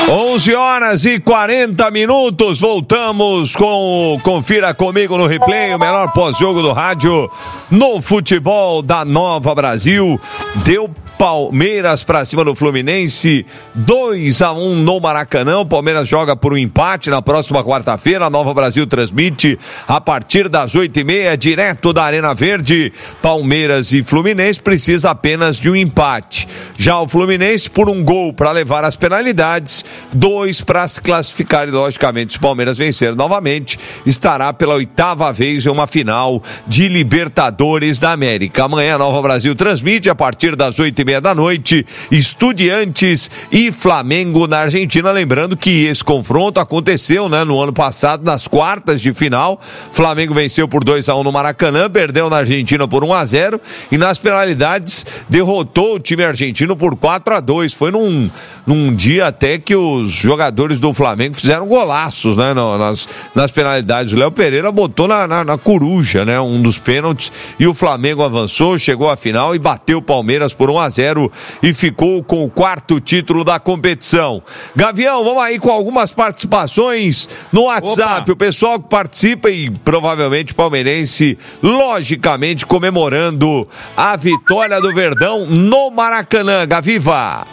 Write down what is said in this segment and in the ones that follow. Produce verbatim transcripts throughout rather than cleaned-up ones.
onze horas e quarenta minutos, voltamos com o Confira Comigo no Replay, o melhor pós-jogo do rádio no futebol da Nova Brasil. Deu Palmeiras pra cima do Fluminense, dois a um no Maracanã. O Palmeiras joga por um empate na próxima quarta-feira. A Nova Brasil transmite a partir das oito e meia, direto da Arena Verde. Palmeiras e Fluminense precisa apenas de um empate. Já o Fluminense, por um gol para levar as penalidades, dois para se classificar. E, logicamente, se o Palmeiras vencer novamente, estará pela oitava vez em uma final de Libertadores da América. Amanhã a Nova Brasil transmite a partir das oito e meia da noite, Estudiantes e Flamengo na Argentina. Lembrando que esse confronto aconteceu, né, no ano passado, nas quartas de final. Flamengo venceu por dois a um no Maracanã, perdeu na Argentina por um a zero e nas penalidades derrotou o time argentino por quatro a dois. Foi num, num dia até que os jogadores do Flamengo fizeram golaços, né, nas, nas penalidades. O Léo Pereira botou na, na, na coruja, né, um dos pênaltis, e o Flamengo avançou, chegou à final e bateu o Palmeiras por um a zero e ficou com o quarto título da competição. Gavião, vamos aí com algumas participações no WhatsApp. Opa. O pessoal que participa e provavelmente palmeirense, logicamente comemorando a vitória do Verdão no Maracanã. Gaviva.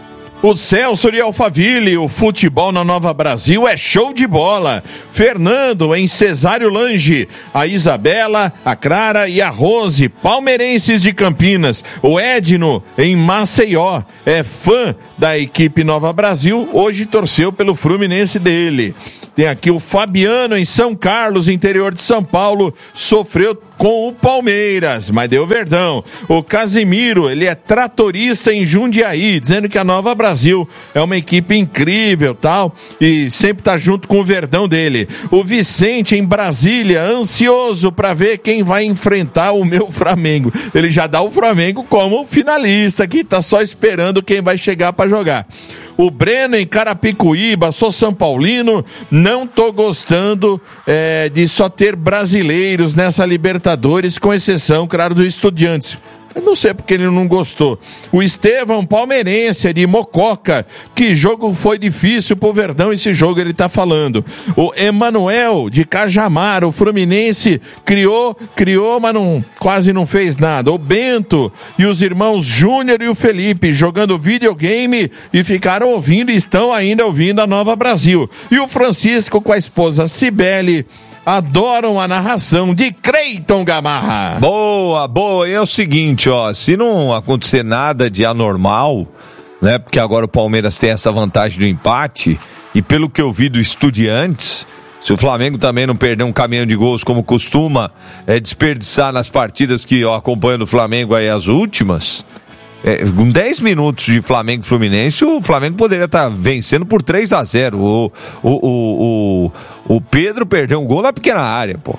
O Celso de Alphaville, o futebol na Nova Brasil é show de bola. Fernando em Cesário Lange, a Isabela, a Clara e a Rose, palmeirenses de Campinas. O Edno em Maceió, é fã da equipe Nova Brasil, hoje torceu pelo Fluminense dele. Tem aqui o Fabiano em São Carlos, interior de São Paulo, sofreu com o Palmeiras, mas deu Verdão. O Casimiro, ele é tratorista em Jundiaí, dizendo que a Nova Brasil é uma equipe incrível, tal, e sempre tá junto com o Verdão dele. O Vicente em Brasília, ansioso para ver quem vai enfrentar o meu Flamengo. Ele já dá o Flamengo como finalista, que tá só esperando quem vai chegar para jogar. O Breno em Carapicuíba, sou São Paulino, não tô gostando é, de só ter brasileiros nessa Libertadores, com exceção, claro, do Estudiantes. Eu não sei porque ele não gostou. O Estevão, palmeirense, de Mococa. Que jogo foi difícil pro Verdão, esse jogo ele tá falando. O Emanuel, de Cajamar, o Fluminense criou, criou, mas não, quase não fez nada. O Bento e os irmãos Júnior e o Felipe jogando videogame e ficaram ouvindo e estão ainda ouvindo a Nova Brasil. E o Francisco com a esposa Cibele adoram a narração de Creiton Gamarra. Boa, boa. E é o seguinte, ó, se não acontecer nada de anormal, né, porque agora o Palmeiras tem essa vantagem do empate, e pelo que eu vi do Estudiantes, se o Flamengo também não perder um caminhão de gols como costuma é, desperdiçar nas partidas que eu acompanho do Flamengo aí as últimas, é, com dez minutos de Flamengo e Fluminense, o Flamengo poderia estar vencendo por três a zero. O, o, o, o, o Pedro perdeu um gol na pequena área, pô.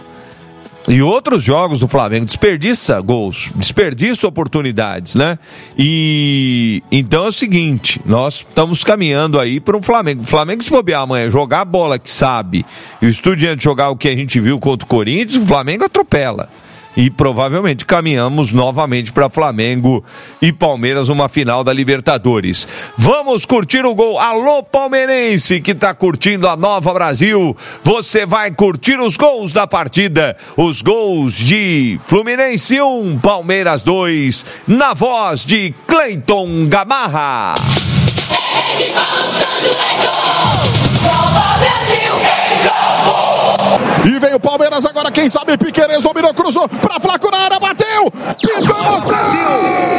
E outros jogos do Flamengo desperdiça gols, desperdiça oportunidades, né? E então é o seguinte, nós estamos caminhando aí para um Flamengo. O Flamengo, se bobear amanhã, jogar a bola que sabe, e o Estudiante jogar o que a gente viu contra o Corinthians, o Flamengo atropela. E provavelmente caminhamos novamente para Flamengo e Palmeiras numa final da Libertadores. Vamos curtir o gol. Alô, palmeirense que tá curtindo a Nova Brasil. Você vai curtir os gols da partida. Os gols de Fluminense um, Palmeiras dois, na voz de Cleiton Gamarra. É de balançando, é gol. Nova Brasil, é gol. E veio o Palmeiras agora, quem sabe Piquerez dominou, cruzou pra Flaco na área, bateu! Pintou Brasil!